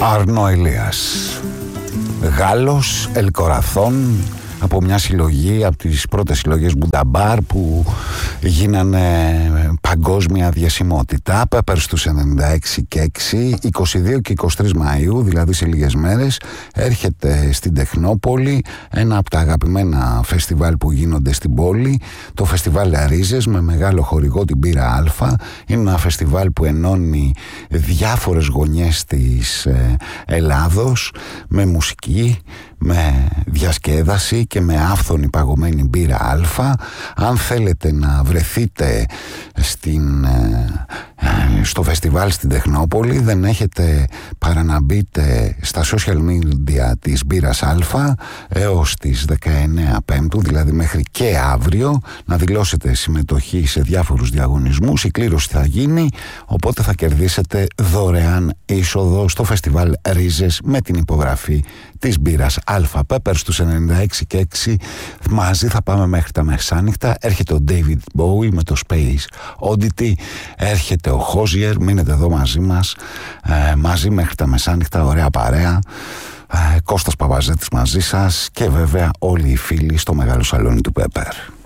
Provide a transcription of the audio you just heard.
Αρνό Ηλίας, Γάλλος, Ελκοραθών, από μια συλλογή, από τις πρώτες συλλογές Μπουνταμπάρ που γίνανε παγκόσμια διασημότητα. Πέπερ στους 96 και 6, 22 και 23 Μαΐου, δηλαδή σε λίγες μέρες, έρχεται στην Τεχνόπολη ένα από τα αγαπημένα φεστιβάλ που γίνονται στην πόλη, το φεστιβάλ Ρίζες, με μεγάλο χορηγό την Μπύρα Α. Είναι ένα φεστιβάλ που ενώνει διάφορες γωνιές της Ελλάδος, με μουσική, με διασκέδαση και με άφθονη παγωμένη μπύρα Α. Αν θέλετε να βρεθείτε στο φεστιβάλ στην Τεχνόπολη, δεν έχετε παρά να μπείτε στα social media της μπύρας Α έως τις 19 Πέμπτου, δηλαδή μέχρι και αύριο, να δηλώσετε συμμετοχή σε διάφορους διαγωνισμούς. Η κλήρωση θα γίνει, οπότε θα κερδίσετε δωρεάν είσοδο στο φεστιβάλ Ρίζες με την υπογραφή της μπύρας Α. Πέπερ στους 96 και 6, μαζί θα πάμε μέχρι τα μεσάνυχτα. Έρχεται ο David Bowie με το Space Oddity, έρχεται ο Hozier, μείνετε εδώ μαζί μας, μαζί μέχρι τα μεσάνυχτα, ωραία παρέα. Κώστας Παπαζέτης μαζί σας και βέβαια όλοι οι φίλοι στο μεγάλο σαλόνι του Πέπερ.